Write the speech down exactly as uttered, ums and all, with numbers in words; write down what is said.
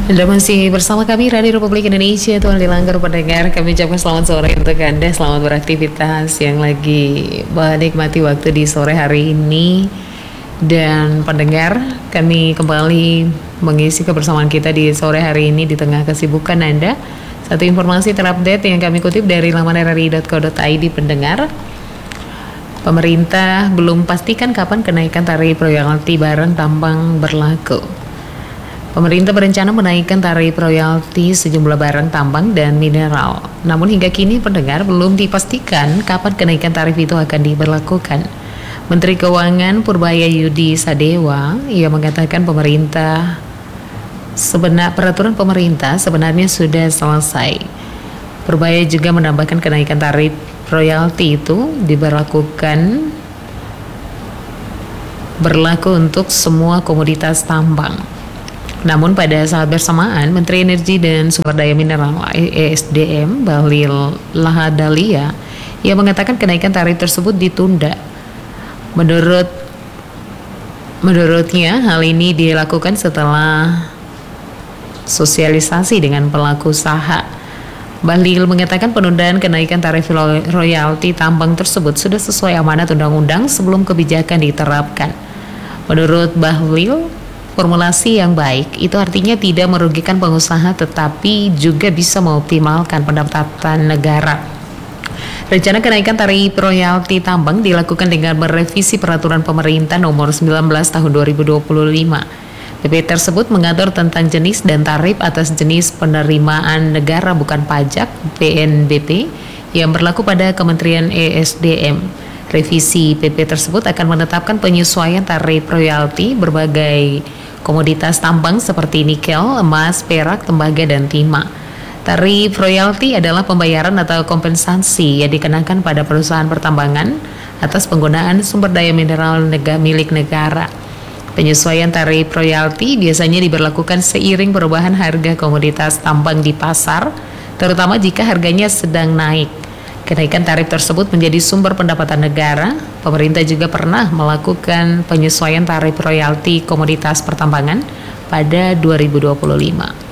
Anda masih bersama kami Radio Republik Indonesia, Tuan Dilanggar pendengar. Kami ucapkan selamat sore untuk Anda, selamat beraktivitas yang lagi menikmati waktu di sore hari ini. Dan pendengar, kami kembali mengisi kebersamaan kita di sore hari ini di tengah kesibukan Anda. Satu informasi terupdate yang kami kutip dari laman r r i dot co dot i d pendengar. Pemerintah belum pastikan kapan kenaikan tarif royalti barang tambang berlaku. Pemerintah berencana menaikkan tarif royalti sejumlah barang tambang dan mineral. Namun hingga kini pendengar belum dipastikan kapan kenaikan tarif itu akan diberlakukan. Menteri Keuangan Purbaya Yudi Sadewa ia mengatakan pemerintah sebenar peraturan pemerintah sebenarnya sudah selesai. Purbaya juga menambahkan kenaikan tarif royalti itu diberlakukan berlaku untuk semua komoditas tambang. Namun pada saat bersamaan, Menteri Energi dan Sumber Daya Mineral E S D M Bahlil Lahadalia ia mengatakan kenaikan tarif tersebut ditunda. Menurut menurutnya hal ini dilakukan setelah sosialisasi dengan pelaku usaha. Bahlil mengatakan penundaan kenaikan tarif royalti tambang tersebut sudah sesuai amanat undang-undang sebelum kebijakan diterapkan. Menurut Bahlil, formulasi yang baik itu artinya tidak merugikan pengusaha tetapi juga bisa mengoptimalkan pendapatan negara. Rencana kenaikan tarif royalti tambang dilakukan dengan merevisi peraturan pemerintah nomor sembilan belas tahun dua ribu dua puluh lima. P P tersebut mengatur tentang jenis dan tarif atas jenis penerimaan negara bukan pajak P N B P yang berlaku pada Kementerian E S D M. Revisi P P tersebut akan menetapkan penyesuaian tarif royalti berbagai komoditas tambang seperti nikel, emas, perak, tembaga, dan timah. Tarif royalti adalah pembayaran atau kompensasi yang dikenakan pada perusahaan pertambangan atas penggunaan sumber daya mineral nega, milik negara. Penyesuaian tarif royalti biasanya diberlakukan seiring perubahan harga komoditas tambang di pasar, terutama jika harganya sedang naik. Kenaikan tarif tersebut menjadi sumber pendapatan negara. Pemerintah juga pernah melakukan penyesuaian tarif royalti komoditas pertambangan pada dua ribu dua puluh lima.